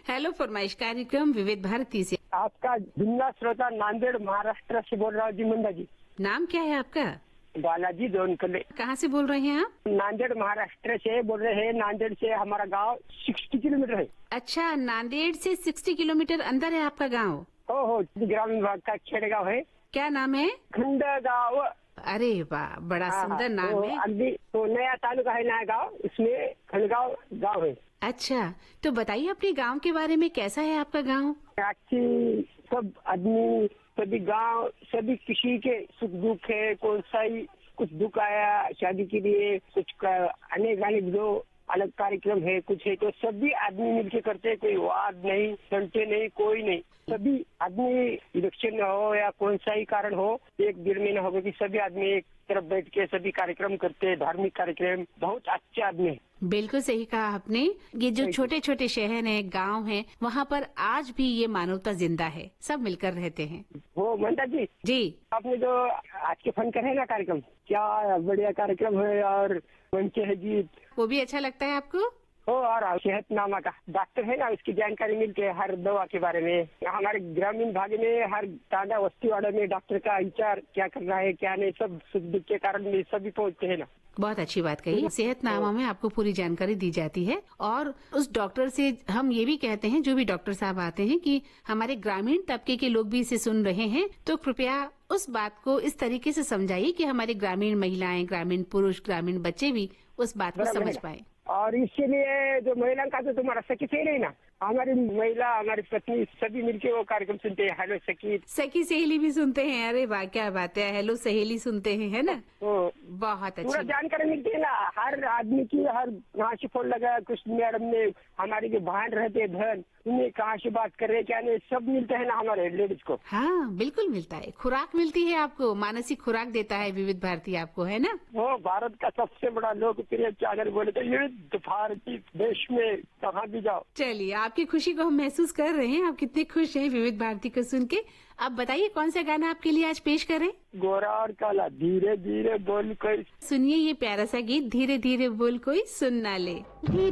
Hello फरमाइश कार्यक्रम विविध भारती से। आपका जिंदा श्रोता नांदेड़ महाराष्ट्र से बोल रहा हूँ जी। मुंडा जी। नाम क्या है आपका? बालाजी दोनकले। कहाँ से बोल रहे हैं आप? नांदेड़ महाराष्ट्र से बोल रहे हैं। नांदेड़ से हमारा गांव 60 किलोमीटर है। अच्छा, नांदेड़ से 60 किलोमीटर अंदर है आपका गांव? हो ग्रामीण भाग का खेड़गांव है। क्या नाम है? खंडगांव। अरे वाह, बड़ा सुंदर नाम है। अभी तो नया तालुका है, नया गांव, उसमें खंडगांव गांव है। अच्छा, तो बताइए अपने गांव के बारे में, कैसा है आपका गांव? अच्छी सब आदमी, सभी गांव, सभी किसी के सुख दुख है। कौन सा ही कुछ दुख आया शादी के लिए, कुछ आने जाने जो अलग कार्यक्रम है, कुछ है तो सभी आदमी मिलके करते हैं। कोई वाद नहीं, डंटे नहीं, कोई नहीं। सभी आदमी इलेक्शन हो या कौन सा ही कारण हो, 1-1.5 महीना हो गया कि सभी आदमी एक तरफ बैठ के सभी कार्यक्रम करते हैं, धार्मिक कार्यक्रम। बहुत अच्छे आदमी है। बिल्कुल सही कहा आपने। ये जो छोटे छोटे शहर हैं, गांव हैं, वहाँ पर आज भी ये मानवता जिंदा है, सब मिलकर रहते हैं। वो मंदा जी जी, आपने जो आज के फन करे ना कार्यक्रम, क्या बढ़िया कार्यक्रम है। और मंचे है जी, वो भी अच्छा लगता है आपको? और सेहतनामा का डॉक्टर है ना, उसकी जानकारी मिलती है हर दवा के बारे में। हमारे ग्रामीण भाग में हर टांडा बस्तीवाड़ा में डॉक्टर का विचार क्या कर रहा है, क्या नहीं, सब सुख दुख के कारण में सभी पहुँचते हैं ना। बहुत अच्छी बात कही। सेहतनामा में आपको पूरी जानकारी दी जाती है और उस डॉक्टर से हम ये भी कहते हैं, जो भी डॉक्टर साहब आते हैं, कि हमारे ग्रामीण तबके के लोग भी इसे सुन रहे हैं, तो कृपया उस बात को इस तरीके से समझाइए कि हमारे ग्रामीण महिलाएं, ग्रामीण पुरुष, ग्रामीण बच्चे भी उस बात को समझ पाए। और इसीलिए जो महिला का तो तुम्हारा सखी सहेली है ना, हमारी महिला, हमारी पत्नी सभी मिलके वो कार्यक्रम सुनते हैं। हेलो सखी, सखी सहेली भी सुनते हैं। अरे वाह, क्या बात है। हेलो सहेली सुनते हैं, है ना? बहुत पूरा अच्छी जानकारी मिलती है ना हर आदमी की। हर कहाँ से फोन लगा, कुछ मैडम ने हमारे जो बहन रहते हैं धन, उन्हें कहाँ से बात कर रहे, क्या नहीं, सब मिलते है ना हमारे लेडीज को। हाँ, बिल्कुल मिलता है। खुराक मिलती है आपको, मानसिक खुराक देता है विविध भारती आपको, है ना? वो भारत का सबसे बड़ा लोकप्रिय चैनल बोले तो ये भारतीय देश में कहाँ भी जाओ। चलिए, आपकी खुशी को हम महसूस कर रहे हैं। आप कितने खुश हैं विविध भारती को सुन के। अब बताइए कौन सा गाना आपके लिए आज पेश करें? गोरा और काला धीरे धीरे बोल कोई। सुनिए ये प्यारा सा गीत, धीरे धीरे बोल कोई सुन ना ले।